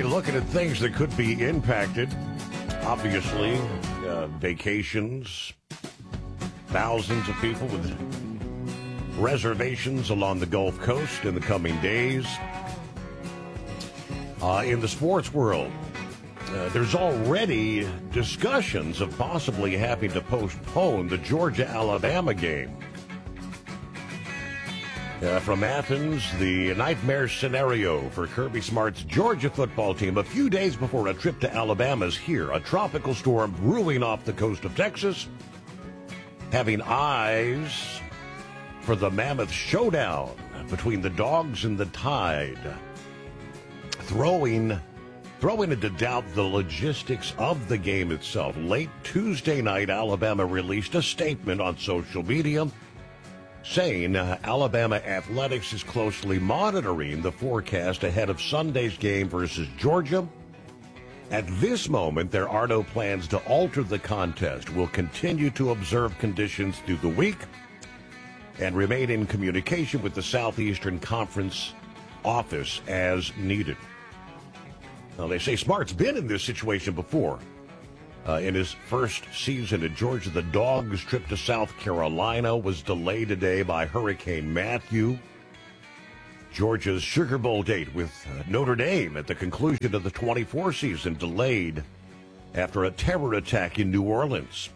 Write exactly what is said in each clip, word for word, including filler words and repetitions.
looking at things that could be impacted. Obviously, uh, vacations, thousands of people with reservations along the Gulf Coast in the coming days. Uh, in the sports world, uh, there's already discussions of possibly having to postpone the Georgia-Alabama game. Uh, from Athens, the nightmare scenario for Kirby Smart's Georgia football team a few days before a trip to Alabama's here. A tropical storm brewing off the coast of Texas, having eyes for the mammoth showdown between the Dogs and the Tide, throwing, throwing into doubt the logistics of the game itself. Late Tuesday night, Alabama released a statement on social media saying uh, Alabama Athletics is closely monitoring the forecast ahead of Sunday's game versus Georgia. At this moment, there are no plans to alter the contest. We'll continue to observe conditions through the week and remain in communication with the Southeastern Conference office as needed. Now, they say Smart's been in this situation before. Uh, in his first season at Georgia, the Dogs' trip to South Carolina was delayed today by Hurricane Matthew. Georgia's Sugar Bowl date with uh, Notre Dame at the conclusion of the twenty-four season delayed after a terror attack in New Orleans.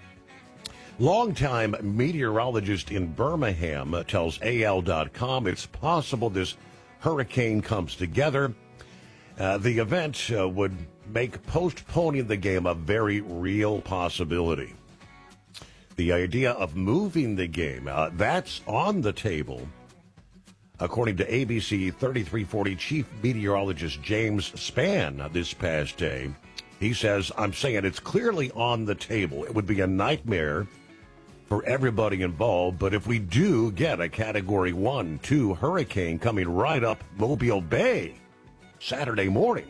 Longtime meteorologist in Birmingham uh, tells A L dot com it's possible this hurricane comes together. Uh, the event uh, would make postponing the game a very real possibility. The idea of moving the game, uh, that's on the table. According to A B C thirty-three forty chief meteorologist James Spann this past day, he says, I'm saying it's clearly on the table. It would be a nightmare for everybody involved, but if we do get a Category one, two hurricane coming right up Mobile Bay Saturday morning,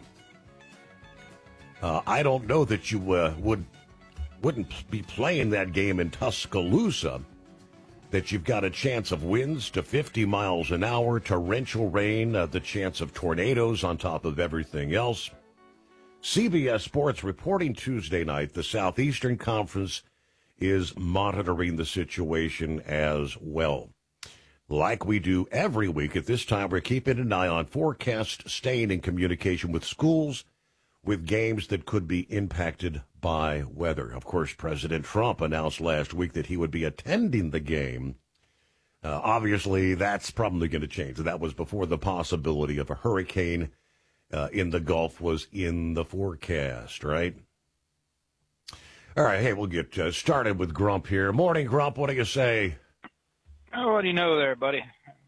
uh, I don't know that you uh, would, wouldn't be playing that game in Tuscaloosa, that you've got a chance of winds to fifty miles an hour, torrential rain, uh, the chance of tornadoes on top of everything else. C B S Sports reporting Tuesday night the Southeastern Conference is monitoring the situation as well. Like we do every week at this time, we're keeping an eye on forecasts, staying in communication with schools, with games that could be impacted by weather. Of course, President Trump announced last week that he would be attending the game. Uh, obviously, that's probably going to change. That was before the possibility of a hurricane uh, in the Gulf was in the forecast, right? All right, hey, we'll get uh, started with Grump here. Morning, Grump. What do you say? Oh, what do you know there, buddy?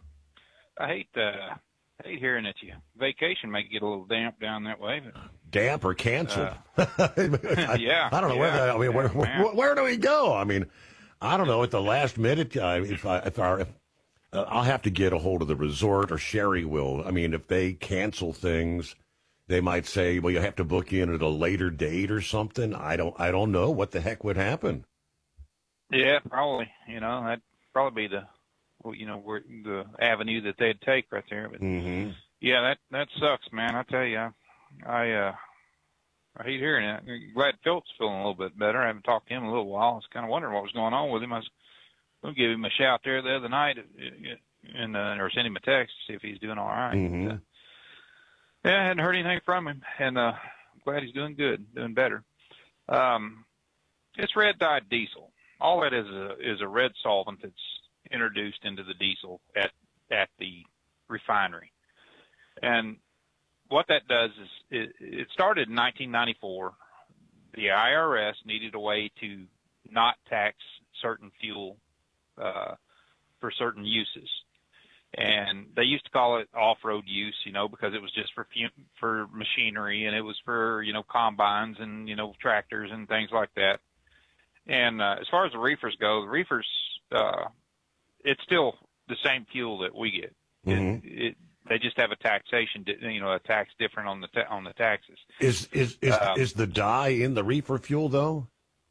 I hate uh, hate hearing that you vacation might get a little damp down that way. But, damp or canceled? Uh, I, yeah. I don't know yeah, where. The, I mean, yeah, where, where, where do we go? I mean, I don't know. At the last minute, uh, if I, if, our, if uh, I'll have to get a hold of the resort, or Sherry will. I mean, if they cancel things, they might say, "Well, you have to book in at a later date or something." I don't. I don't know what the heck would happen. Yeah, probably. You know, that'd probably be the. You know, where the avenue that they'd take right there. But mm-hmm. yeah, that that sucks, man. I tell you, I I, uh, I hate hearing that. I'm glad Phil's feeling a little bit better. I haven't talked to him in a little while. I was kind of wondering what was going on with him. I was going to give him a shout there the other night, and uh, or send him a text to see if he's doing all right. Mm-hmm. But, uh, yeah, I hadn't heard anything from him, and uh, I'm glad he's doing good, doing better. Um, it's red dyed diesel. All that is a is a red solvent that's introduced into the diesel at at the refinery. And what that does is it, it started in nineteen ninety-four. The I R S needed a way to not tax certain fuel uh, for certain uses. And they used to call it off-road use, you know, because it was just for for machinery, and it was for, you know, combines and, you know, tractors and things like that. And uh, as far as the reefers go, the reefers, uh, it's still the same fuel that we get. Mm-hmm. It, it, they just have a taxation, you know, a tax different on the ta- on the taxes. Is is is, um, is the dye in the reefer fuel though?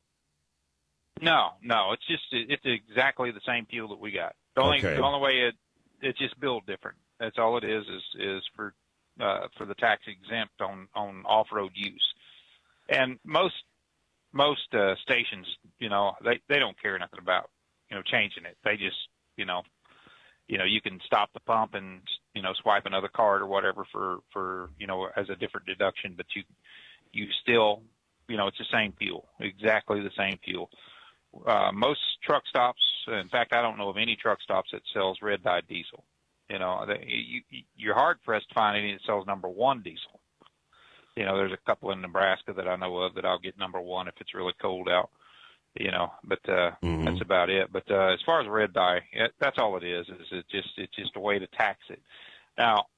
No, no, it's just it's exactly the same fuel that we got. The only okay. the only way it it's just built different. That's all it is is is for uh, uh, for the tax exempt on, on off-road use. And most, most, uh, stations, you know, they, they don't care nothing about, you know, changing it. They just, you know, you know, you can stop the pump and, you know, swipe another card or whatever for, for, you know, as a different deduction, but you, you still, you know, it's the same fuel, exactly the same fuel. Uh, most truck stops, in fact, I don't know of any truck stops that sells red dye diesel. You know, they, you, you're hard pressed to find any that sells number one diesel. You know, there's a couple in Nebraska that I know of that I'll get number one if it's really cold out. You know, but uh, mm-hmm. that's about it. But uh, as far as red dye, it, that's all it is. Is it just it's just a way to tax it. Now,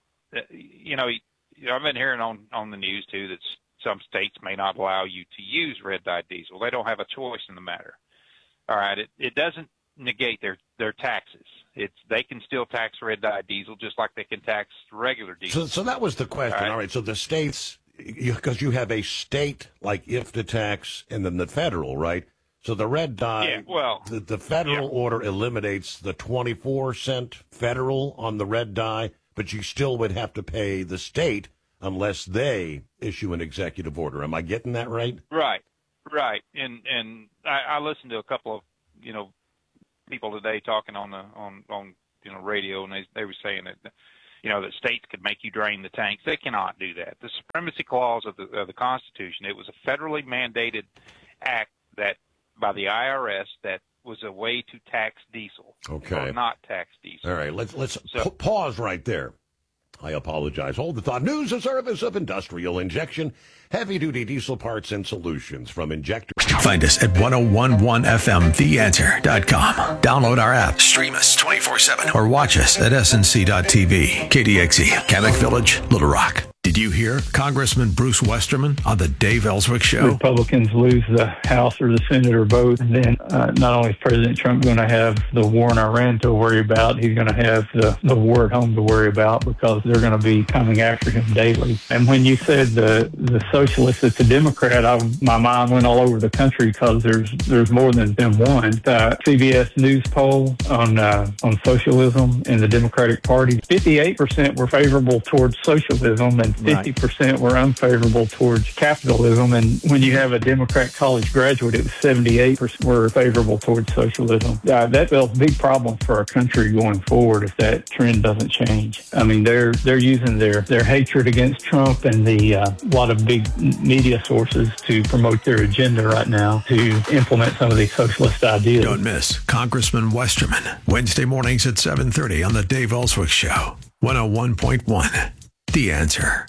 you know, I've been hearing on on the news too that some states may not allow you to use red dye diesel. They don't have a choice in the matter. All right, it it doesn't negate their their taxes. It's they can still tax red dye diesel just like they can tax regular diesel. So, so that was the question. All right, All right so the states, because you, you have a state like I F T A tax and then the federal, right? So the red dye, yeah, well, the, the federal yeah. order eliminates the twenty-four cent federal on the red dye, but you still would have to pay the state unless they issue an executive order. Am I getting that right? Right, right. And and I, I listened to a couple of, you know, people today talking on the on, on you know radio, and they they were saying that, you know, that states could make you drain the tanks. They cannot do that. The Supremacy Clause of the of the Constitution, it was a federally mandated act that by the I R S that was a way to tax diesel. Okay. Or not tax diesel. All right, let's let's so, p- pause right there. I apologize. Hold the thought. News, a service of Industrial Injection, heavy-duty diesel parts and solutions from Injector. Find us at ten eleven F M the answer dot com. Download our app, stream us twenty-four seven, or watch us at S N C dot T V. K D X E, Kamek Village, Little Rock. Did you hear Congressman Bruce Westerman on the Dave Ellswick Show? Republicans lose the House or the Senate or both, and then uh, not only is President Trump going to have the war in Iran to worry about, he's going to have the, the war at home to worry about because they're going to be coming after him daily. And when you said the the socialist that's a Democrat, I, my mind went all over the country because there's there's more than, than one. Uh, C B S News poll on uh, on socialism in the Democratic Party, fifty-eight percent were favorable towards socialism and fifty percent were unfavorable towards capitalism. And when you have a Democrat college graduate, it was seventy-eight percent were favorable towards socialism. Uh, that's a big problem for our country going forward if that trend doesn't change. I mean, they're they're using their, their hatred against Trump and the uh, lot of big media sources to promote their agenda right now to implement some of these socialist ideas. Don't miss Congressman Westerman, Wednesday mornings at seven thirty on the Dave Ellswick Show, one oh one point one. The Answer.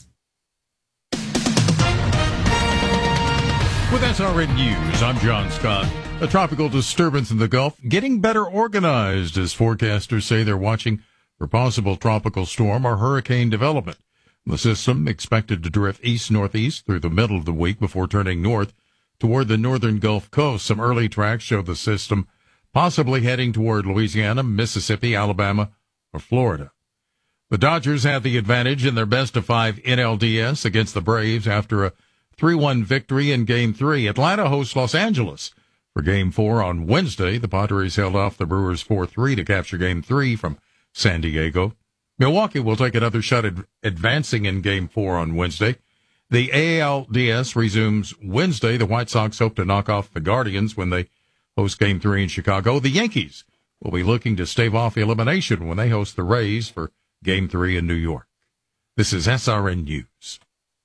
With S R N News, I'm John Scott. A tropical disturbance in the Gulf getting better organized as forecasters say they're watching for possible tropical storm or hurricane development. The system expected to drift east-northeast through the middle of the week before turning north toward the northern Gulf Coast. Some early tracks show the system possibly heading toward Louisiana, Mississippi, Alabama, or Florida. The Dodgers have the advantage in their best-of-five N L D S against the Braves after a three one victory in Game three. Atlanta hosts Los Angeles for Game four on Wednesday. The Padres held off the Brewers four three to capture Game three from San Diego. Milwaukee will take another shot at advancing in Game four on Wednesday. The A L D S resumes Wednesday. The White Sox hope to knock off the Guardians when they host Game three in Chicago. The Yankees will be looking to stave off elimination when they host the Rays for Game three in New York. This is S R N News.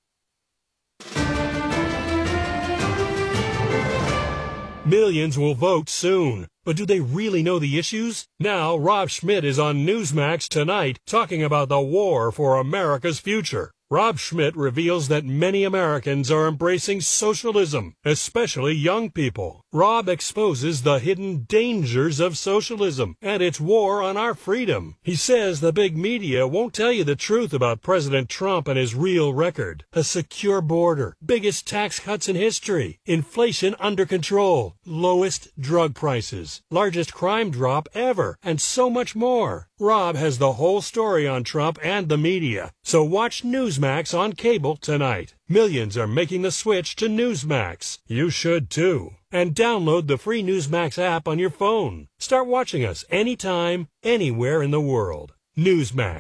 Millions will vote soon. But do they really know the issues? Now, Rob Schmidt is on Newsmax tonight talking about the war for America's future. Rob Schmidt reveals that many Americans are embracing socialism, especially young people. Rob exposes the hidden dangers of socialism and its war on our freedom. He says the big media won't tell you the truth about President Trump and his real record. A secure border, biggest tax cuts in history, inflation under control, lowest drug prices, largest crime drop ever, and so much more. Rob has the whole story on Trump and the media. So watch Newsmax on cable tonight. Millions are making the switch to Newsmax. You should too. And download the free Newsmax app on your phone. Start watching us anytime, anywhere in the world. Newsmax.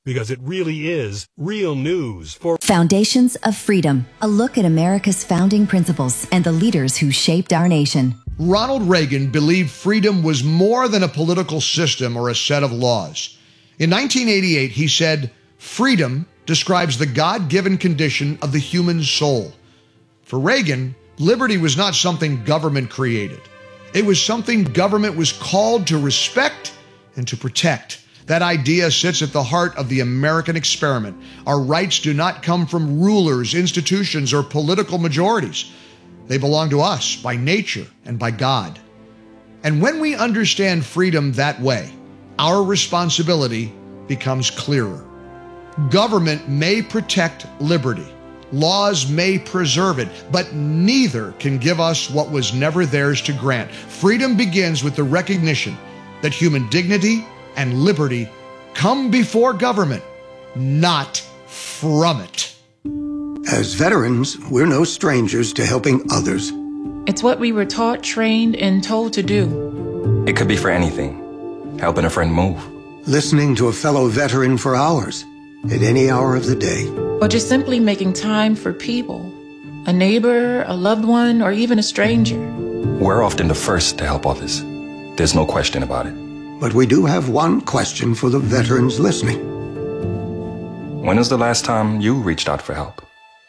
because it really is real news for Foundations of Freedom, a look at America's founding principles and the leaders who shaped our nation. Ronald Reagan believed freedom was more than a political system or a set of laws. In nineteen eighty-eight, he said, "Freedom describes the God-given condition of the human soul." For Reagan, liberty was not something government created. It was something government was called to respect and to protect. That idea sits at the heart of the American experiment. Our rights do not come from rulers, institutions, or political majorities. They belong to us by nature and by God. And when we understand freedom that way, our responsibility becomes clearer. Government may protect liberty. Laws may preserve it, but neither can give us what was never theirs to grant. Freedom begins with the recognition that human dignity and liberty come before government, not from it. As veterans, we're no strangers to helping others. It's what we were taught, trained, and told to do. It could be for anything. Helping a friend move. Listening to a fellow veteran for hours, at any hour of the day. Or just simply making time for people. A neighbor, a loved one, or even a stranger. We're often the first to help others. There's no question about it. But we do have one question for the veterans listening. When was the last time you reached out for help?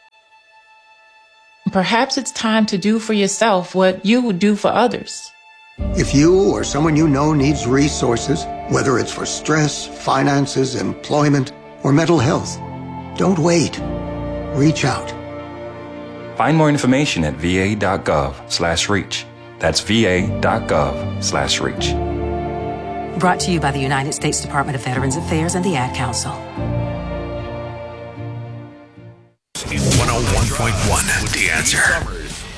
Perhaps it's time to do for yourself what you would do for others. If you or someone you know needs resources, whether it's for stress, finances, employment, or mental health, don't wait. Reach out. Find more information at va.gov slash reach. That's va.gov slash reach. Brought to you by the United States Department of Veterans Affairs and the Ad Council. one oh one point one The Answer.